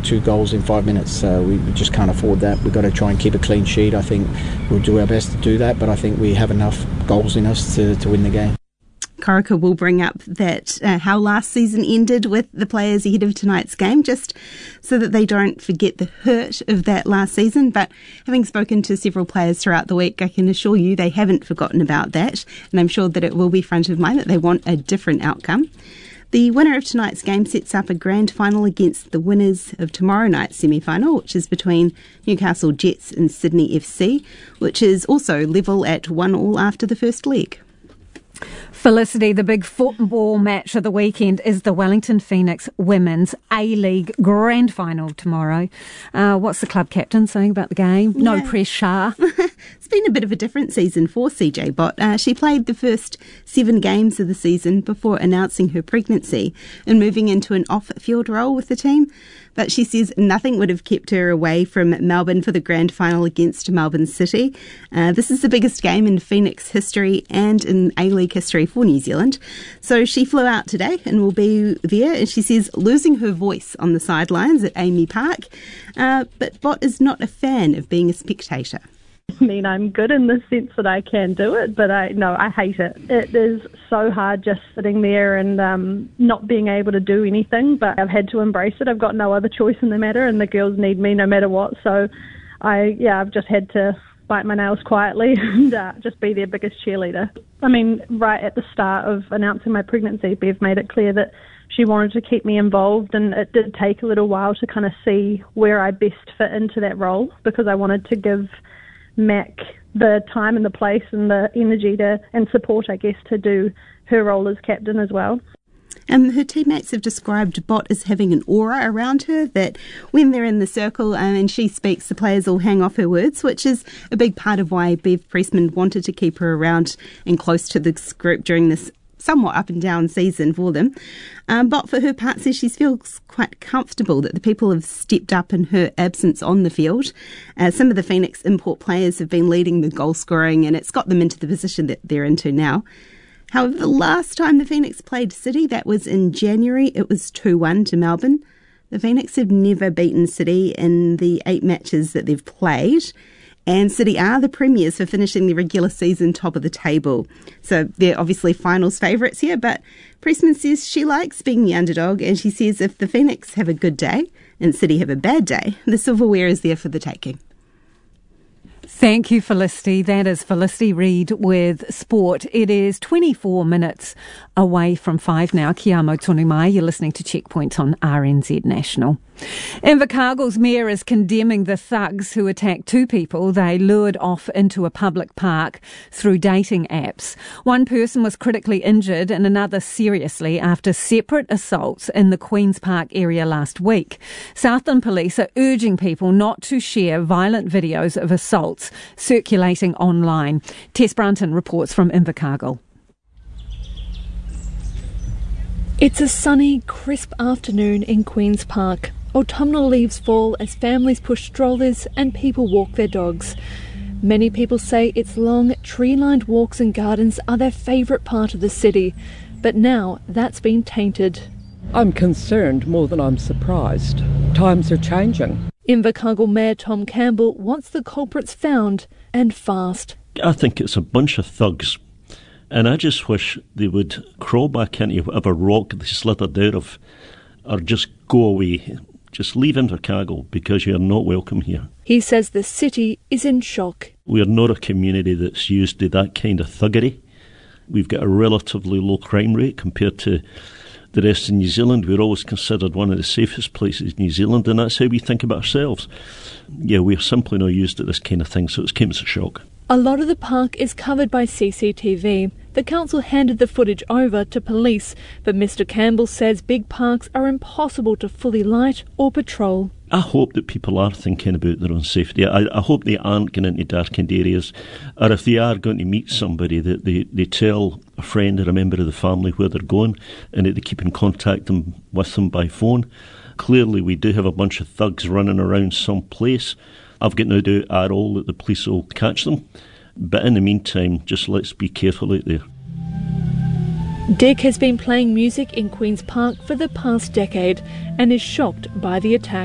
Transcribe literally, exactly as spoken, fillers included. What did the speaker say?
two goals in five minutes. Uh, we just can't afford that. We've got to try and keep a clean sheet. I think we'll do our best to do that, but I think we have enough goals in us to, to win the game. Corica will bring up that uh, how last season ended with the players ahead of tonight's game, just so that they don't forget the hurt of that last season. But having spoken to several players throughout the week, I can assure you they haven't forgotten about that, and I'm sure that it will be front of mind that they want a different outcome. The winner of tonight's game sets up a grand final against the winners of tomorrow night's semi-final, which is between Newcastle Jets and Sydney F C, which is also level at one all after the first leg. Felicity, the big football match of the weekend is the Wellington Phoenix Women's A-League Grand Final tomorrow. Uh, what's the club captain saying about the game? No Yeah. pressure. It's been a bit of a different season for C J Bott. Uh, she played the first seven games of the season before announcing her pregnancy and moving into an off-field role with the team. But she says nothing would have kept her away from Melbourne for the grand final against Melbourne City. Uh, this is the biggest game in Phoenix history and in A-League history for New Zealand. So she flew out today and will be there. And she says losing her voice on the sidelines at Amy Park. Uh, but Bott is not a fan of being a spectator. I mean, I'm good in the sense that I can do it, but I no, I hate it. It is so hard just sitting there and um, not being able to do anything, but I've had to embrace it. I've got no other choice in the matter, and the girls need me no matter what. So, I yeah, I've just had to bite my nails quietly and uh, just be their biggest cheerleader. I mean, right at the start of announcing my pregnancy, Bev made it clear that she wanted to keep me involved, and it did take a little while to kind of see where I best fit into that role, because I wanted to give Mac the time and the place and the energy to and support, I guess, to do her role as captain as well. Um, her teammates have described Bott as having an aura around her, that when they're in the circle um, and she speaks, the players all hang off her words, which is a big part of why Bev Priestman wanted to keep her around and close to this group during this somewhat up and down season for them. Um, but for her part, says she feels quite comfortable that the people have stepped up in her absence on the field. Uh, some of the Phoenix import players have been leading the goal scoring, and it's got them into the position that they're into now. However, the last time the Phoenix played City, that was in January, it was two one to Melbourne. The Phoenix have never beaten City in the eight matches that they've played. And City are the premiers for finishing the regular season top of the table. So they're obviously finals favourites here, but Priestman says she likes being the underdog, and she says if the Phoenix have a good day and City have a bad day, the silverware is there for the taking. Thank you, Felicity. That is Felicity Reid with Sport. It is twenty-four minutes away from five now. Kia amo tonu mai. You're listening to Checkpoint on R N Z National. Invercargill's mayor is condemning the thugs who attacked two people they lured off into a public park through dating apps. One person was critically injured and another seriously after separate assaults in the Queen's Park area last week. Southland Police are urging people not to share violent videos of assaults circulating online. Tess Brunton reports from Invercargill. It's a sunny, crisp afternoon in Queen's Park. Autumnal leaves fall as families push strollers and people walk their dogs. Many people say its long, tree-lined walks and gardens are their favourite part of the city, but now that's been tainted. I'm concerned more than I'm surprised. Times are changing. Invercargill Mayor Tom Campbell wants the culprits found, and fast. I think it's a bunch of thugs, and I just wish they would crawl back into whatever rock they slithered out of, or just go away. Just leave Invercargill, because you're not welcome here. He says the city is in shock. We're not a community that's used to that kind of thuggery. We've got a relatively low crime rate compared to the rest of New Zealand. We're always considered one of the safest places in New Zealand, and that's how we think about ourselves. Yeah, we're simply not used to this kind of thing, so it's came as a shock. A lot of the park is covered by C C T V. The council handed the footage over to police, but Mister Campbell says big parks are impossible to fully light or patrol. I hope that people are thinking about their own safety. I, I hope they aren't going into darkened areas, or if they are going to meet somebody, that they, they tell a friend or a member of the family where they're going, and that they keep in contact them, with them by phone. Clearly we do have a bunch of thugs running around some place. I've got no doubt at all that the police will catch them, but in the meantime, just let's be careful out there. Dick has been playing music in Queen's Park for the past decade and is shocked by the attack.